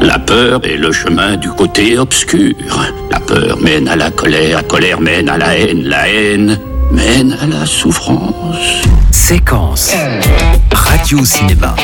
La peur est le chemin du côté obscur. La peur mène à la colère mène à la haine mène à la souffrance. Séquence Radio Cinéma.